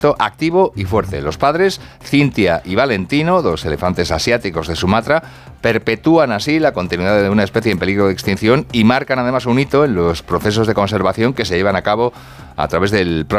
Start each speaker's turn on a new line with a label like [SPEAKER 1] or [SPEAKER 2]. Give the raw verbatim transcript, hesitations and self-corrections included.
[SPEAKER 1] activo y fuerte. Los padres, Cintia y Valentino, dos elefantes asiáticos de Sumatra, perpetúan así la continuidad de una especie en peligro de extinción y marcan además un hito en los procesos de conservación que se llevan a cabo a través del programa